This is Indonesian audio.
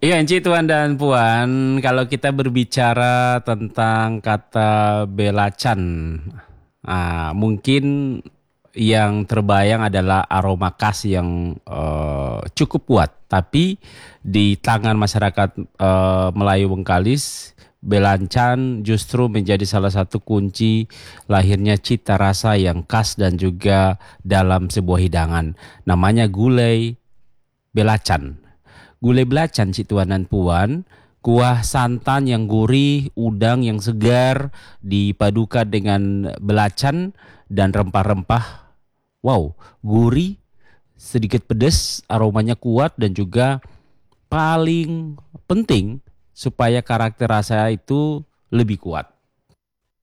Iya, Enci, Tuan dan Puan, kalau kita berbicara tentang kata belacan, mungkin yang terbayang adalah aroma khas yang cukup kuat. Tapi di tangan masyarakat Melayu Bengkalis, belancan justru menjadi salah satu kunci lahirnya cita rasa yang khas dan juga dalam sebuah hidangan. Namanya gulai belacan. Gulai belacan si Tuan dan Puan, kuah santan yang gurih, udang yang segar, dipadukan dengan belacan dan rempah-rempah. Wow, gurih, sedikit pedas, aromanya kuat dan juga paling penting supaya karakter rasa itu lebih kuat.